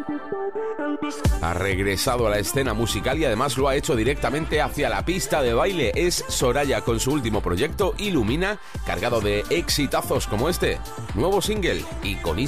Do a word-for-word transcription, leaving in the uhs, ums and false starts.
Ha regresado a la escena musical y además lo ha hecho directamente hacia la pista de baile. Es Soraya con su último proyecto, Ilumina, cargado de exitazos como este. Nuevo single y con